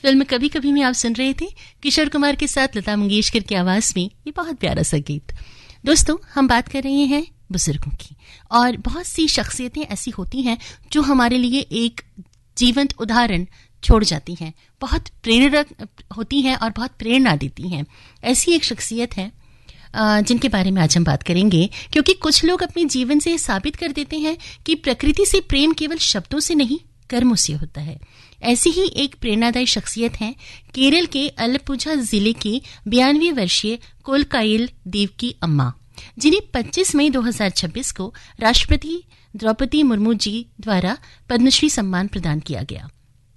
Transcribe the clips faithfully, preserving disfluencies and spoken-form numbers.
Film कभी कभी में आप सुन रहे थे किशोर कुमार के साथ लता मंगेशकर की आवाज में ये बहुत प्यारा सा गीत। दोस्तों, हम बात कर रहे हैं बुजुर्गों की, और बहुत सी शख्सियतें ऐसी होती हैं जो हमारे लिए एक जीवंत उदाहरण छोड़ जाती हैं, बहुत प्रेरक होती हैं और बहुत प्रेरणा देती हैं। ऐसी एक शख्सियत है जिनके बारे में आज हम बात करेंगे, क्योंकि कुछ लोग अपने जीवन से साबित कर देते हैं कि प्रकृति से प्रेम केवल शब्दों से नहीं, कर्मों से होता है। ऐसी ही एक प्रेरणादायी शख्सियत है केरल के अलपुझा जिले की बयानवे वर्षीय कोलकाइल देवकी अम्मा, जिन्हें पच्चीस मई दो हज़ार छब्बीस को राष्ट्रपति द्रौपदी मुर्मू जी द्वारा पद्मश्री सम्मान प्रदान किया गया।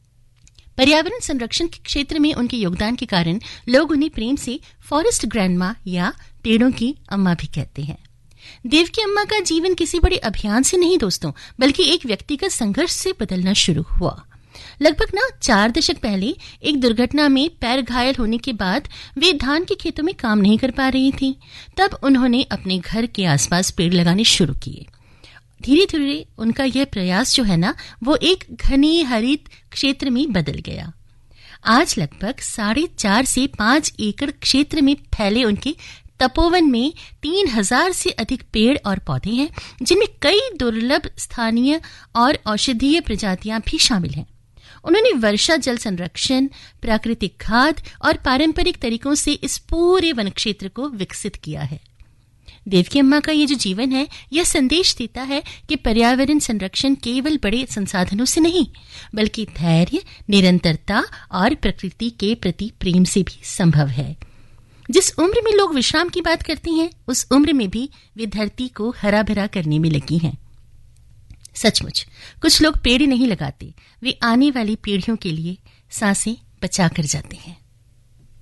पर्यावरण संरक्षण के क्षेत्र में उनके योगदान के कारण लोग उन्हें प्रेम से फॉरेस्ट ग्रैंडमा या पेड़ों की अम्मा भी कहते हैं। देवकी अम्मा का जीवन किसी बड़े अभियान से नहीं दोस्तों, बल्कि एक व्यक्तिगत संघर्ष से बदलना शुरू हुआ। लगभग ना चार दशक पहले एक दुर्घटना में पैर घायल होने के बाद वे धान के खेतों में काम नहीं कर पा रही थी। तब उन्होंने अपने घर के आसपास पेड़ लगाने शुरू किए। धीरे धीरे उनका यह प्रयास जो है ना, वो एक घने हरित क्षेत्र में बदल गया। आज लगभग साढ़े चार से पांच एकड़ क्षेत्र में फैले उनके तपोवन में तीन हजार से अधिक पेड़ और पौधे हैं, जिनमें कई दुर्लभ स्थानीय और औषधीय प्रजातियां भी शामिल हैं। उन्होंने वर्षा जल संरक्षण, प्राकृतिक खाद और पारंपरिक तरीकों से इस पूरे वन क्षेत्र को विकसित किया है। देवकी अम्मा का ये जो जीवन है, यह संदेश देता है कि पर्यावरण संरक्षण केवल बड़े संसाधनों से नहीं, बल्कि धैर्य, निरंतरता और प्रकृति के प्रति प्रेम से भी संभव है। जिस उम्र में लोग विश्राम की बात करते हैं, उस उम्र में भी वे धरती को हरा भरा करने में लगी हैं। सचमुच कुछ लोग पेड़ नहीं लगाते, वे आने वाली पीढ़ियों के लिए सांसें बचा कर जाते हैं।